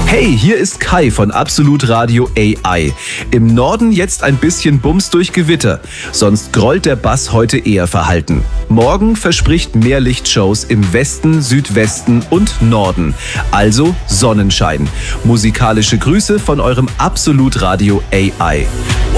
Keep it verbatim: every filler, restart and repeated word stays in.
Hey, hier ist Kai von Absolut Radio A I. Im Norden jetzt ein bisschen Bums durch Gewitter, sonst grollt der Bass heute eher verhalten. Morgen verspricht mehr Lichtshows im Westen, Südwesten und Norden. Also Sonnenschein. Musikalische Grüße von eurem Absolut Radio A I.